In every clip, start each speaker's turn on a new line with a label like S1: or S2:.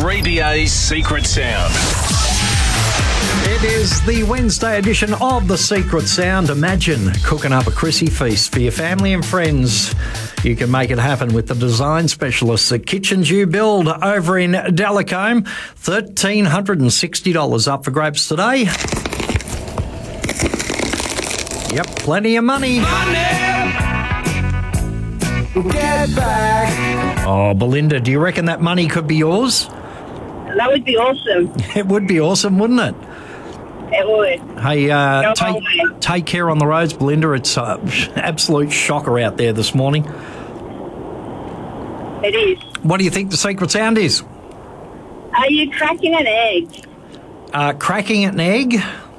S1: 3BA's Secret Sound.
S2: It is the Wednesday edition of The Secret Sound. Imagine cooking up a Chrissy feast for your family and friends. You can make it happen with the design specialists at Kitchens You Build over in Delacombe. $1,360 up for grabs today. Yep, plenty of money.
S3: Get back.
S2: Oh, Belinda, do you reckon that money could be yours?
S4: That would be awesome.
S2: It would be awesome, wouldn't it?
S4: It would.
S2: Hey,
S4: Go my way.
S2: take care on the roads, Belinda. It's absolute shocker out there this morning.
S4: It is.
S2: What do you think the secret sound is?
S4: Are you cracking an egg?
S2: Cracking an egg?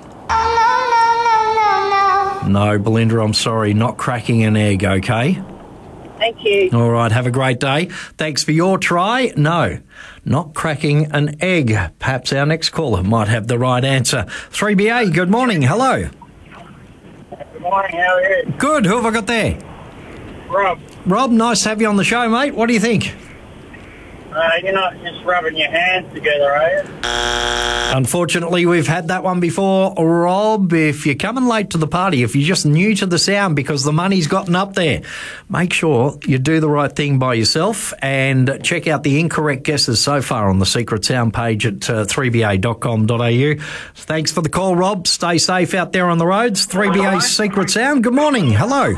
S2: No, Belinda, I'm sorry, not cracking an egg, okay?
S4: Thank you.
S2: All right, have a great day. Thanks for your try. No, not cracking an egg. Perhaps our next caller might have the right answer. 3BA, good morning. Hello.
S4: Good morning. How are you?
S2: Good. Who have I got there?
S4: Rob,
S2: Rob, nice to have you on the show, mate. What do you think?
S4: you're not just rubbing your hands together, are you?
S2: Unfortunately, we've had that one before. Rob, if you're coming late to the party, if you're just new to the sound because the money's gotten up there, make sure you do the right thing by yourself and check out the incorrect guesses so far on the Secret Sound page at 3ba.com.au. Thanks for the call, Rob. Stay safe out there on the roads. 3BA's Secret Sound. Good morning. Hello.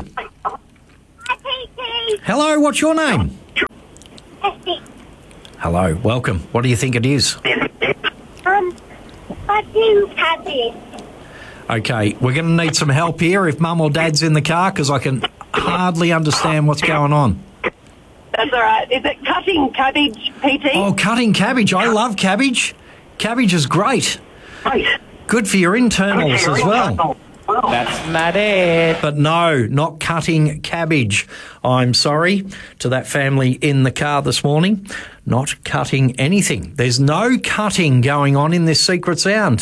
S2: Hello, what's your name? Hello, welcome. What do you think it is?
S5: I do cabbage.
S2: Okay, we're going to need some help here if Mum or Dad's in the car because I can hardly understand what's going on.
S4: That's all right. Is it cutting cabbage, PT?
S2: Oh, cutting cabbage. I love cabbage. Cabbage is great. Good for your internals as well.
S3: That's not it.
S2: But no, not cutting cabbage. I'm sorry to that family in the car this morning. Not cutting anything. There's no cutting going on in this secret sound.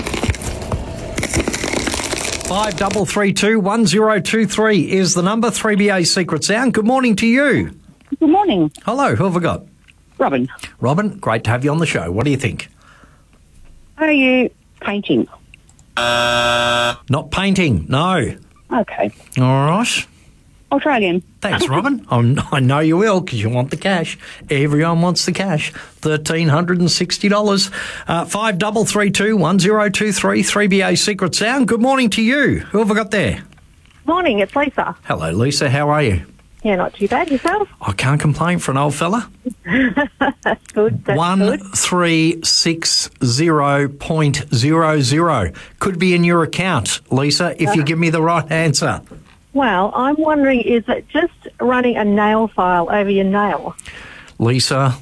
S2: 53321023 is the number. 3BA Secret Sound. Good morning to you.
S6: Good morning.
S2: Hello, who have I got?
S6: Robin,
S2: Robin, great to have you on the show. What do you think?
S6: are you painting?
S2: Not painting, no.
S6: Okay.
S2: All right.
S6: I'll try again.
S2: Thanks, Robin. I know you will because you want the cash. Everyone wants the cash. $1,360. 53321023 3BA Secret Sound. Good morning to you. Who have I got there?
S6: Morning, it's Lisa.
S2: Hello, Lisa. How are you?
S6: Yeah, not too bad. Yourself?
S2: I can't complain for an old fella.
S6: That's good. That's good.
S2: 1360.00 could be in your account, Lisa, if you give me the right answer.
S6: Well, I'm wondering, is it just running a nail file over your nail?
S2: Lisa,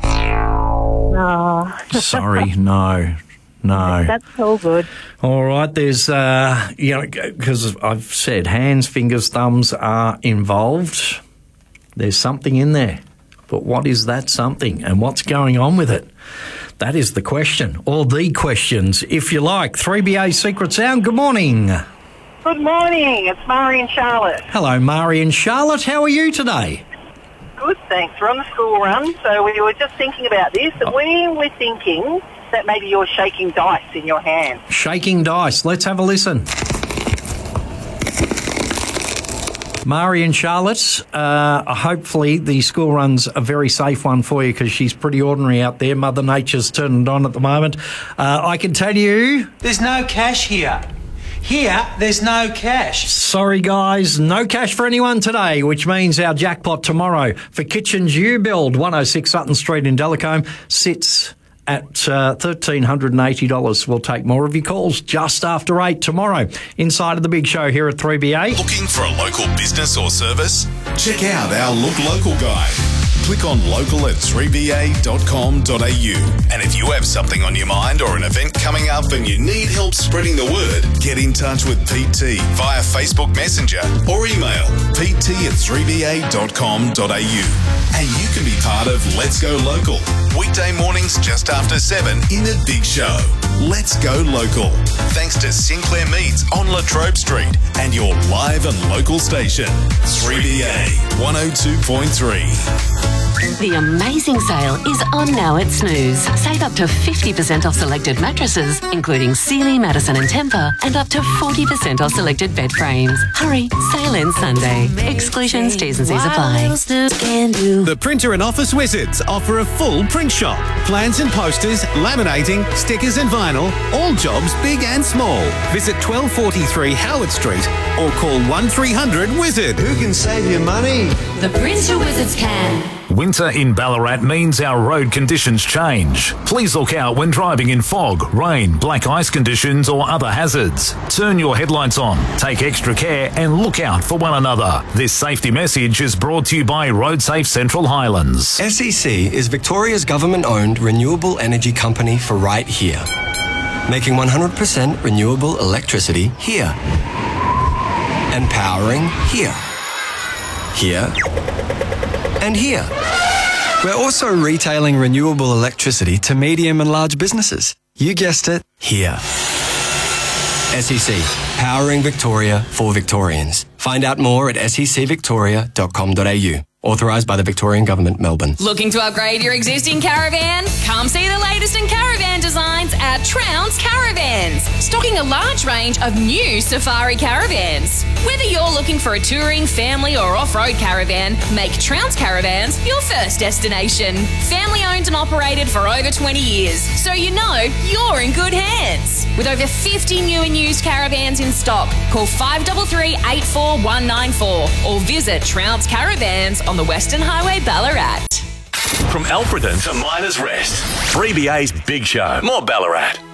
S6: No.
S2: sorry, no.
S6: That's all good.
S2: All right, there's, because I've said hands, fingers, thumbs are involved. There's something in there. But what is that something and what's going on with it? That is the question, or the questions, if you like. 3BA Secret Sound, good morning.
S4: Good morning. It's Mari and Charlotte.
S2: Hello, Mari and Charlotte. How are you today?
S4: Good, thanks. We're on the school run, so we were just thinking about this. And we were thinking that maybe you're shaking dice in your hand.
S2: Shaking dice. Let's have a listen. Mari and Charlotte, hopefully the school run's a very safe one for you because she's pretty ordinary out there. Mother Nature's turning it on at the moment. I can tell you...
S7: There's no cash here. Here, there's no cash.
S2: Sorry, guys, no cash for anyone today, which means our jackpot tomorrow for Kitchens You Build, 106 Sutton Street in Delacombe, sits at $1,380. We'll take more of your calls just after 8 tomorrow inside of the big show here at 3BA.
S1: Looking for a local business or service?
S8: Check out our Look Local guide. Click on local at 3ba.com.au.
S1: And if you have something on your mind or an event coming up and you need help spreading the word,
S8: Get in touch with PT
S1: via Facebook Messenger or email
S8: pt@3ba.com.au.
S1: and you can be part of Let's Go Local. Weekday mornings just after 7 in the Big Show. Let's Go Local. Thanks to Sinclair Meats on Latrobe Street and your live and local station, 3BA 102.3.
S5: The amazing sale is on now at Snooze. Save up to 50% off selected mattresses, including Sealy, Madison and Tempur, and up to 40% off selected bed frames. Hurry, sale ends Sunday. Exclusions, T's and C's apply.
S9: The Printer and Office Wizards offer a full print shop. Plans and posters, laminating, stickers and vinyl, all jobs big and small. Visit 1243 Howard Street or call 1300 Wizard.
S10: Who can save you money?
S5: The Printer Wizards can.
S11: Winter in Ballarat means our road conditions change. Please look out when driving in fog, rain, black ice conditions or other hazards. Turn your headlights on, take extra care and look out for one another. This safety message is brought to you by RoadSafe Central Highlands.
S12: SEC is Victoria's government-owned renewable energy company for right here. Making 100% renewable electricity here. And powering here. Here. And here. We're also retailing renewable electricity to medium and large businesses. You guessed it, here. SEC, powering Victoria for Victorians. Find out more at secvictoria.com.au. Authorised by the Victorian Government, Melbourne.
S13: Looking to upgrade your existing caravan? Come see the latest in caravan designs at Trounce Caravans. Stocking a large range of new safari caravans. Whether you're looking for a touring, family or off-road caravan, make Trounce Caravans your first destination. Family owned and operated for over 20 years, so you know you're in good hands. With over 50 new and used caravans in stock, call 533 84194 or visit Trounce Caravans on the Western Highway, Ballarat.
S1: From Alfredton to Miners Rest, 3BA's Big Show. More Ballarat.